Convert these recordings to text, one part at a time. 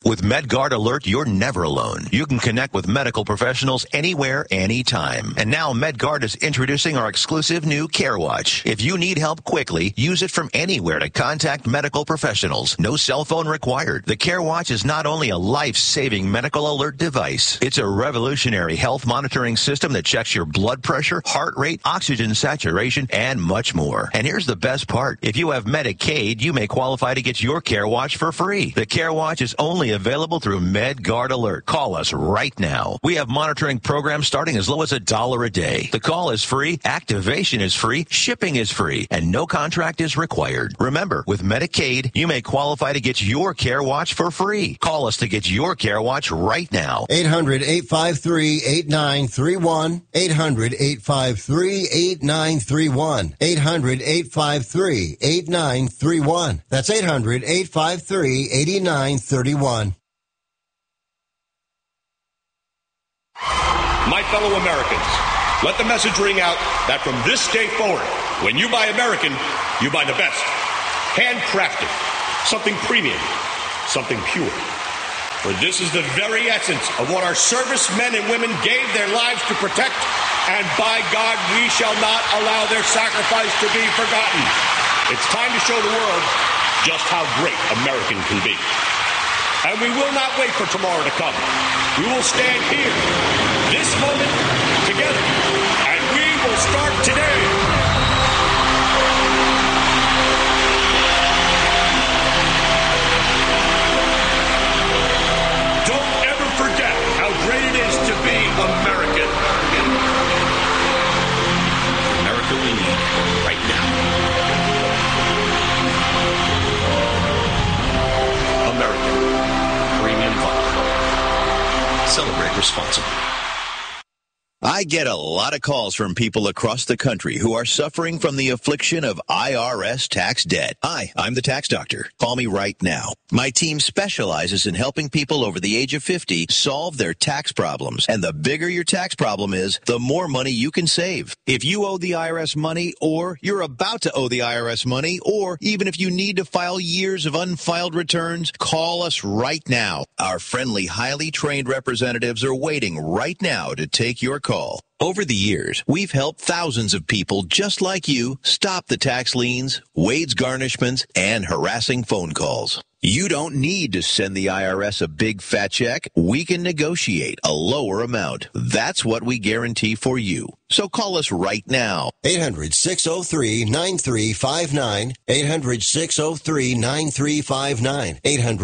With MedGuard Alert, you're never alone. You can connect with medical professionals anywhere, anytime. And now MedGuard is introducing our exclusive new CareWatch. If you need help quickly, use it from anywhere to contact medical professionals. No cell phone required. The CareWatch is not only a life-saving medical alert device, it's a revolutionary health monitoring system that checks your blood pressure, heart rate, oxygen saturation, and much more. And here's the best part. If you have Medicaid, you may qualify to get your CareWatch for free. The CareWatch is only available through MedGuard Alert. Call us right now. We have monitoring programs starting as low as $1 a day. The call is free, activation is free, shipping is free, and no contract is required. Remember, with Medicaid, you may qualify to get your CareWatch for free. Call us to get your CareWatch right now. 800-853-8931. 800-853-8931. 800-853-8931. That's 800-853-8931. My fellow Americans, let the message ring out that from this day forward, when you buy American, you buy the best. Handcrafted, something premium, something pure. For this is the very essence of what our servicemen and women gave their lives to protect, and by God, we shall not allow their sacrifice to be forgotten. It's time to show the world just how great American can be. And we will not wait for tomorrow to come. We will stand here, this moment, together, and we will start today. Don't ever forget how great it is to be American. America we need right now. American Premium Vodka. Celebrate responsibly. I get a lot of calls from people across the country who are suffering from the affliction of IRS tax debt. Hi, I'm the tax doctor. Call me right now. My team specializes in helping people over the age of 50 solve their tax problems. And the bigger your tax problem is, the more money you can save. If you owe the IRS money, or you're about to owe the IRS money, or even if you need to file years of unfiled returns, call us right now. Our friendly, highly trained representatives are waiting right now to take your call. Over the years, we've helped thousands of people just like you stop the tax liens, wage garnishments, and harassing phone calls. You don't need to send the IRS a big fat check. We can negotiate a lower amount. That's what we guarantee for you. So call us right now. 800-603-9359. 800-603-9359.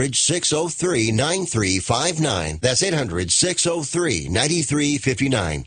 800-603-9359. That's 800-603-9359.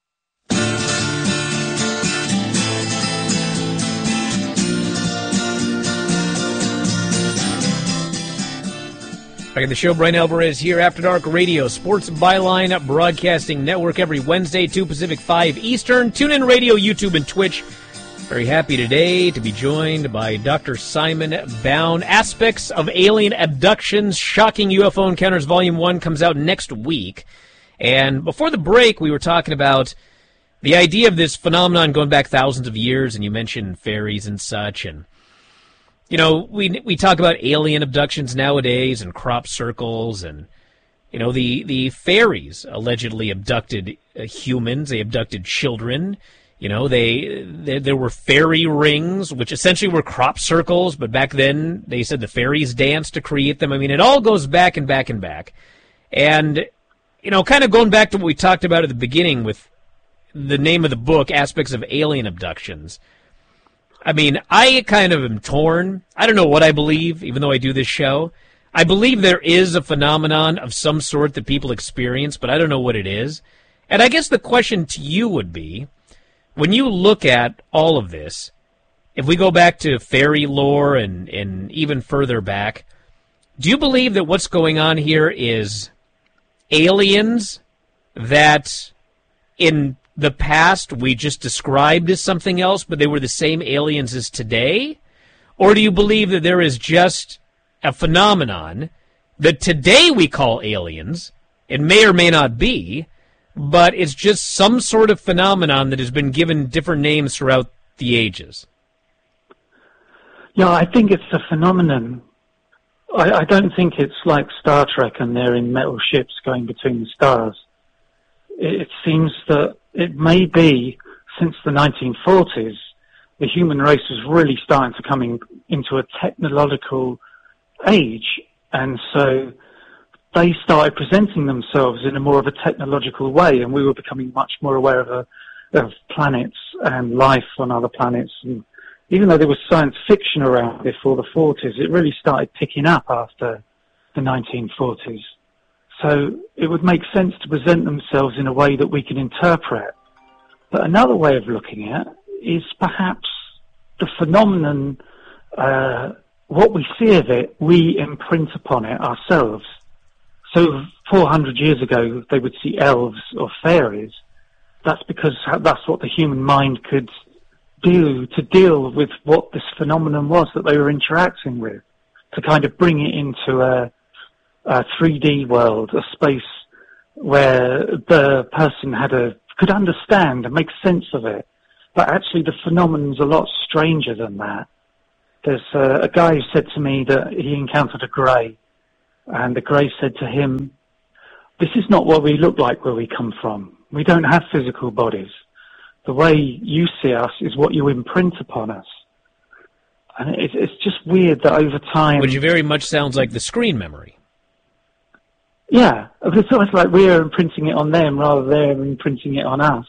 Back at the show, Brian Alvarez here, After Dark Radio, Sports Byline Broadcasting Network, every Wednesday, 2 Pacific, 5 Eastern. Tune in radio, YouTube, and Twitch. Very happy today to be joined by Dr. Simon Bown. Aspects of Alien Abductions, Shocking UFO Encounters, Volume 1 comes out next week. And before the break, we were talking about the idea of this phenomenon going back thousands of years, and you mentioned fairies and such, and you know, we talk about alien abductions nowadays and crop circles, and you know, the fairies allegedly abducted humans. They abducted children. You know, there were fairy rings, which essentially were crop circles, but back then they said the fairies danced to create them. I mean, it all goes back and back and back. And you know, kind of going back to what we talked about at the beginning with the name of the book, Aspects of Alien Abductions. I mean, I kind of am torn. I don't know what I believe, even though I do this show. I believe there is a phenomenon of some sort that people experience, but I don't know what it is. And I guess the question to you would be, when you look at all of this, if we go back to fairy lore and even further back, do you believe that what's going on here is aliens that in the past we just described as something else, but they were the same aliens as today? Or do you believe that there is just a phenomenon that today we call aliens, it may or may not be, but it's just some sort of phenomenon that has been given different names throughout the ages? Yeah, I think it's a phenomenon I don't think it's like Star Trek and they're in metal ships going between the stars. It seems that it may be since the 1940s, the human race was really starting to come into a technological age, and so they started presenting themselves in a more of a technological way, and we were becoming much more aware of planets and life on other planets. And even though there was science fiction around before the 40s, it really started picking up after the 1940s. So it would make sense to present themselves in a way that we can interpret. But another way of looking at it is perhaps the phenomenon, what we see of it, we imprint upon it ourselves. So 400 years ago, they would see elves or fairies. That's because that's what the human mind could do to deal with what this phenomenon was that they were interacting with, to kind of bring it into a 3D world, a space where the person could understand and make sense of it. But actually the phenomenon's a lot stranger than that. There's a guy who said to me that he encountered a grey, and the grey said to him, "This is not what we look like where we come from. We don't have physical bodies. The way you see us is what you imprint upon us." And it's just weird that over time... Which very much sounds like the screen memory. Yeah, it's almost like we're imprinting it on them rather than they're imprinting it on us.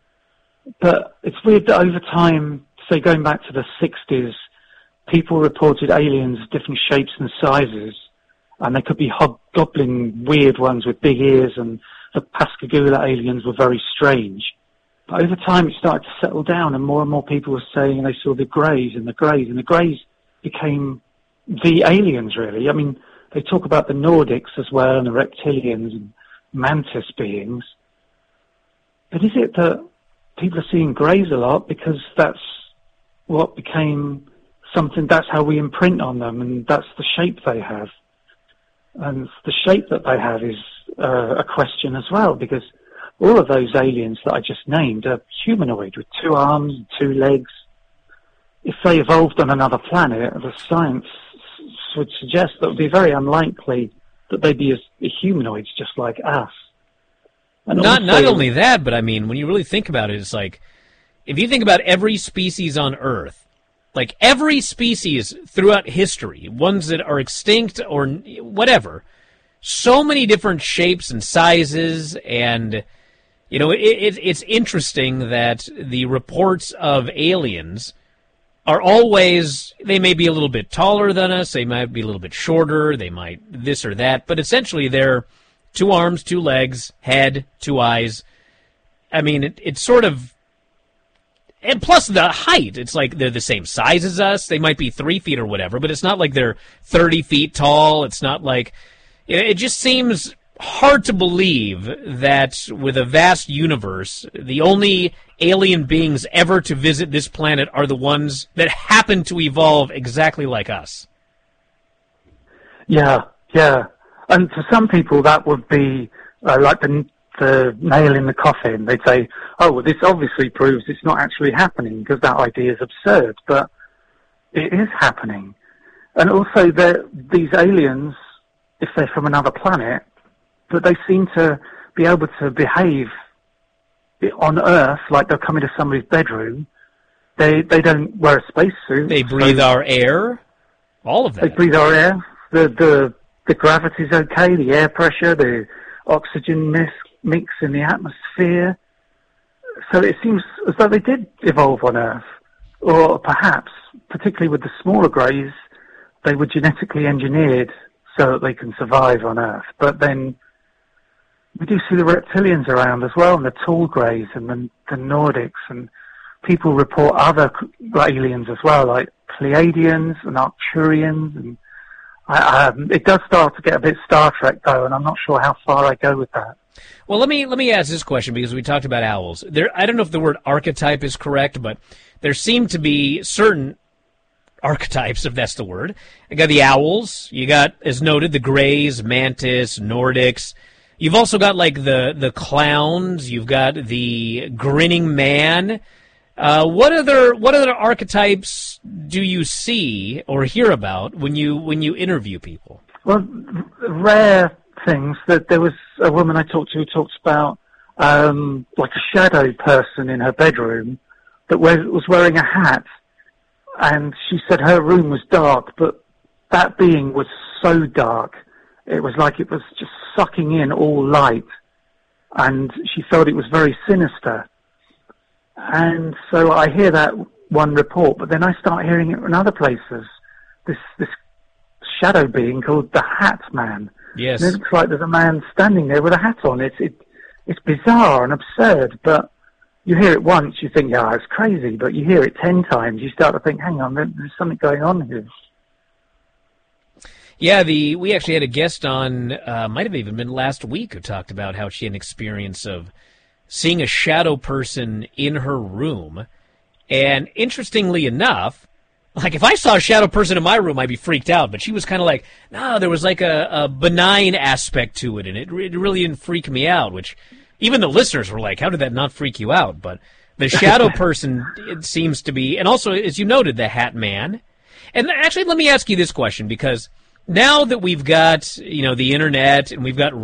But it's weird that over time, say going back to the 60s, people reported aliens of different shapes and sizes, and they could be hobgoblin weird ones with big ears, and the Pascagoula aliens were very strange. But over time it started to settle down, and more people were saying they saw the greys, and the greys became the aliens, really. I mean, they talk about the Nordics as well, and the reptilians and mantis beings. But is it that people are seeing greys a lot because that's what became something, that's how we imprint on them, and that's the shape they have? And the shape that they have is a question as well, because all of those aliens that I just named are humanoid with 2 arms and 2 legs. If they evolved on another planet, the science would suggest that it would be very unlikely that they'd be humanoids just like us. And not only that, but I mean, when you really think about it, it's like, if you think about every species on Earth, like every species throughout history, ones that are extinct or whatever, so many different shapes and sizes, and you know, it's interesting that the reports of aliens are always, they may be a little bit taller than us, they might be a little bit shorter, they might this or that, but essentially they're 2 arms, 2 legs, head, 2 eyes. I mean, it's sort of, and plus the height, it's like they're the same size as us. They might be 3 feet or whatever, but it's not like they're 30 feet tall. It's not like, it just seems hard to believe that with a vast universe, the only alien beings ever to visit this planet are the ones that happen to evolve exactly like us. Yeah. And to some people that would be like the nail in the coffin. They'd say, oh, well, this obviously proves it's not actually happening because that idea is absurd. But it is happening. And also these aliens, if they're from another planet, but they seem to be able to behave on Earth like they'll come into somebody's bedroom. They don't wear a spacesuit. They breathe our air. All of that. They breathe our air. The gravity's okay, the air pressure, the oxygen mix in the atmosphere. So it seems as though they did evolve on Earth. Or perhaps, particularly with the smaller greys, they were genetically engineered so that they can survive on Earth. But then we do see the reptilians around as well, and the tall greys and the Nordics, and people report other aliens as well, like Pleiadians and Arcturians, and it does start to get a bit Star Trek though, and I'm not sure how far I go with that. Well, let me ask this question, because we talked about owls. I don't know if the word archetype is correct, but there seem to be certain archetypes, if that's the word. You got the owls, you got, as noted, the greys, mantis, Nordics. You've also got like the clowns, you've got the grinning man. What other archetypes do you see or hear about when you interview people? Well, rare things. That there was a woman I talked to who talked about like a shadow person in her bedroom that was wearing a hat, and she said her room was dark, but that being was so dark, it was like it was just sucking in all light, and she felt it was very sinister. And so I hear that one report, but then I start hearing it in other places. This shadow being called the Hat Man. Yes. And it looks like there's a man standing there with a hat on. It's bizarre and absurd, but you hear it once, you think, yeah, it's crazy, but you hear it 10 times, you start to think, hang on, there's something going on here. Yeah, we actually had a guest on, might have even been last week, who talked about how she had an experience of seeing a shadow person in her room. And interestingly enough, like if I saw a shadow person in my room, I'd be freaked out. But she was kind of like, no, there was like a benign aspect to it, and it really didn't freak me out, which even the listeners were like, how did that not freak you out? But the shadow person, it seems to be, and also, as you noted, the Hat Man. And actually, let me ask you this question, because now that we've got, the internet and we've got